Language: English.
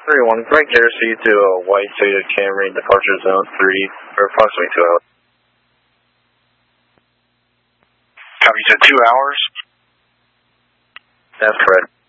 3-1, Greg Garrison to a white Toyota Camry, departure zone 3 for approximately 2 hours. Copy, you said 2 hours? That's correct.